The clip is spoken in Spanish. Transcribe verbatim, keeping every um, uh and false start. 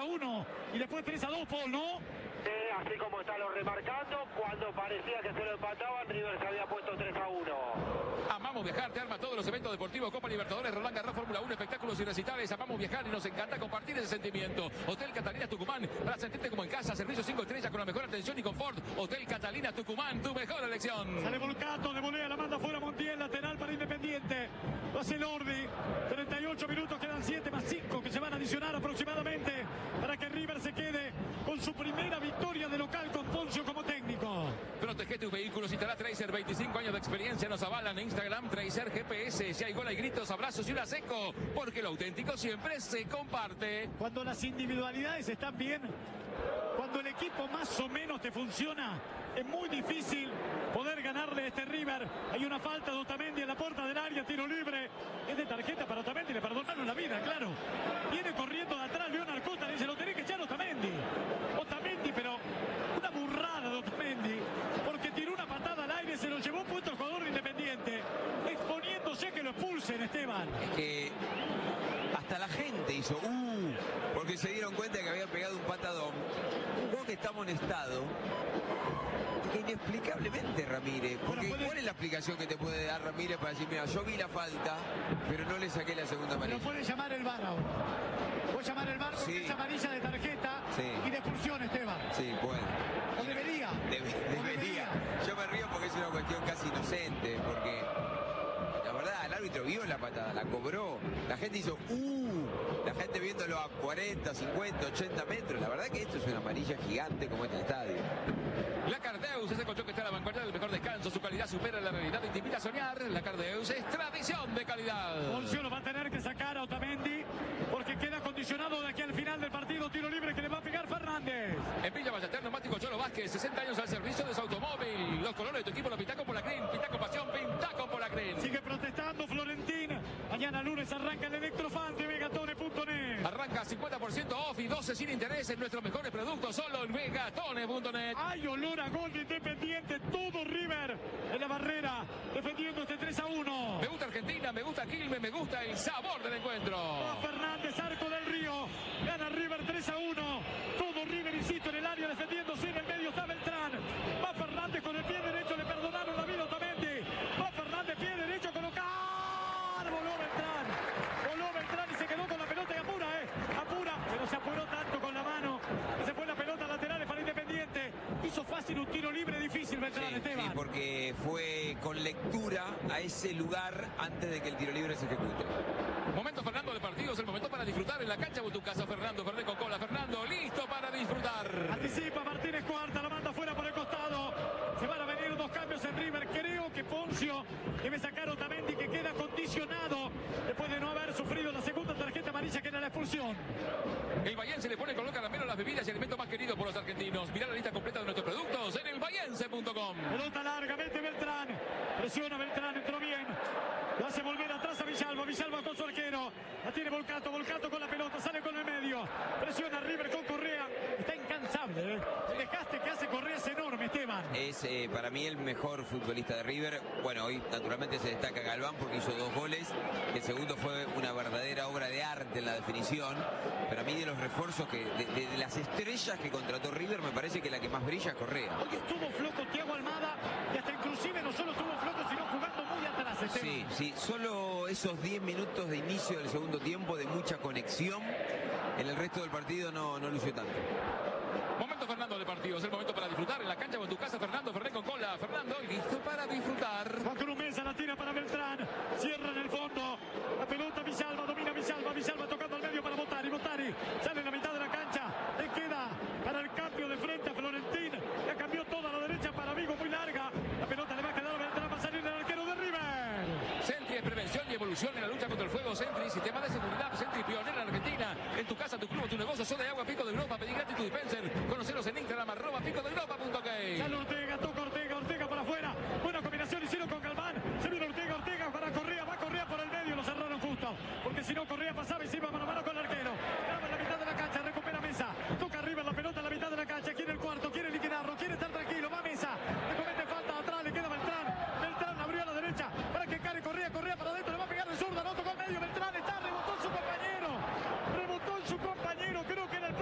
a uno y después tres a dos, Paul, ¿no? Sí, así como está lo remarcando, cuando parecía que se lo empataban, River se había puesto tres a uno. Amamos viajar, te arma todos los eventos deportivos, Copa Libertadores, Roland Garros, Fórmula uno, espectáculos y recitales. Amamos viajar y nos encanta compartir ese sentimiento. Hotel Catalina Tucumán, para sentirte como en casa, servicio cinco estrellas con la mejor atención y confort. Hotel Catalina Tucumán, tu mejor elección. Sale Volcato, de volea, la manda fuera Montiel, lateral para Independiente. Lo hace Lordi, treinta y ocho minutos, quedan siete más cinco que se van a adicionar aproximadamente para que River se quede con su primera victoria de local con Poncio como técnico. Protege tus vehículos, instala Tracer, veinticinco años de experiencia, nos avalan en Instagram, Tracer G P S. Si hay gol, hay gritos, abrazos y una seco, porque lo auténtico siempre se comparte. Cuando las individualidades están bien, cuando el equipo más o menos te funciona, es muy difícil poder ganarle a este River. Hay una falta de Otamendi en la puerta del área, tiro libre. Es de tarjeta para Otamendi, le perdonaron la vida, claro. Viene corriendo de atrás León Arcota, le dice, lo tenés que echar Otamendi. Otamendi, pero una burrada de Otamendi, porque tiró una patada al aire, se lo llevó puesto el jugador de Independiente, exponiéndose a que lo expulsen, Esteban. Es que hasta la gente hizo uh, porque se dieron cuenta que había pegado un patadón. Un juego que está amonestado inexplicablemente, Ramírez. Porque Bueno, puede... ¿cuál es la explicación que te puede dar Ramírez para decir, mira, yo vi la falta, pero no le saqué la segunda amarilla? Pero puede llamar el V A R ahora. Puede llamar el V A R porque Sí. es amarilla de tarjeta Sí. y de expulsión, Esteban. Sí, bueno. O debería. Debe- O debería. Yo me río porque es una cuestión casi inocente, porque la verdad, el árbitro vio la patada, la cobró. La gente hizo, uh, la gente viéndolo a cuarenta, cincuenta, ochenta metros. La verdad que esto es una amarilla gigante como este estadio. La Cardeus, ese colchón que está a la vanguardia del mejor descanso, su calidad supera la realidad y te invita a soñar. La Cardeus es tradición de calidad. Poncio lo va a tener que sacar a Otamendi porque queda condicionado de aquí al final del partido. Tiro libre que le va a pegar Fernández. En Villa Ballester, neumático Cholo Vázquez, sesenta años al servicio de su automóvil. Los colores de tu equipo lo pinta con Polacrín, pinta con pasión, pinta con Polacrín. Sigue protestando Florentín. Mañana lunes arranca el Electrofan de Megatone punto net. Arranca cincuenta por ciento off y doce sin interés en nuestros mejores productos solo en megatone punto net. Hay olor a gol de Independiente. Todo River en la barrera defendiendo este tres a uno. Me gusta Argentina, me gusta Quilmes, me gusta el sabor del encuentro. Va Fernández, Arco del Río. Gana River tres a uno. Todo River, insisto, en el área defendiéndose. En el medio está Beltrán. Va Fernández con el pie derecho. Le perdonaron la vida a Otamendi. Va Fernández, pie derecho a colocar. Voló Beltrán. Voló Beltrán y se quedó con la pelota y apura, eh. Apura, pero se apuró tanto con la mano. Que se fue la pelota laterales para Independiente. Hizo fácil un tiro libre difícil Beltrán, Sí, Esteban. sí, porque fue con lectura a ese lugar antes de que el tiro libre se ejecute. Momento Fernando de partidos, el momento para disfrutar en la cancha o en tu casa. Fernando, Fernández con cola. Fernando, listo para disfrutar. Anticipa Martínez Cuarta, la manda fuera por el costado. Se van a venir dos cambios en River. Creo que Poncio debe sacar a Otamendi, que queda condicionado después de no haber sufrido la segunda tarjeta amarilla, que era la expulsión. El Bahiense le pone color caramelo a las bebidas y alimentos más queridos por los argentinos. Mirá la lista completa de nuestros productos en el bahiense punto com. Pelota larga, mete Beltrán. Presiona Beltrán, entró bien. Lo hace volver atrás a Villalba. Villalba con su arquero. La tiene Volcato. Volcato con la pelota. Sale con el medio. Presiona River con Correa. Está incansable, ¿eh? El desgaste que hace Correa es enorme, Esteban. Es eh, para mí el mejor futbolista de River. Bueno, hoy naturalmente se destaca Galván porque hizo dos goles. El segundo fue una verdadera obra de arte en la definición. Pero a mí de los refuerzos, que de, de- de las estrellas que contrató River, me parece que la que más brilla es Correa. Hoy estuvo flojo Thiago Almada. Y hasta inclusive no solo estuvo flojo, sino jugando muy atrás, Esteban. Sí, sí, solo esos diez minutos de inicio del segundo tiempo de mucha conexión. En el resto del partido no, no lució tanto. Momento Fernando de partidos, el momento para disfrutar en la cancha o en tu casa. Fernando, Fernández con cola. Fernando, listo para disfrutar. Juan Cruz Mesa la tira para Beltrán. Cierra en el fondo. La pelota Villalba, domina Villalba. Villalba tocando al medio para Botari. Botari sale en la mitad de la cancha. Le queda para el cambio de frente a Florentín. Ya cambió toda la derecha para Vigo, muy larga. La pelota le va a quedar a Beltrán para salir del arquero de River. Sentry es prevención y evolución en la lucha contra el fuego. Sentry, sistema de seguridad. Sentry, pionera en Argentina. En tu casa, tu club, tu negocio. Soda de agua, pico de Europa. Pedí gratis tu dispenser.